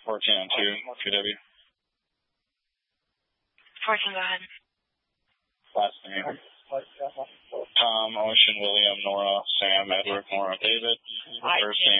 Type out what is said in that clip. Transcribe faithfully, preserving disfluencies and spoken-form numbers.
fourteen on two, Q W. fourteen, go ahead. Last name. Tom, Ocean, William, Nora, Sam, Edward, Nora, David. First name.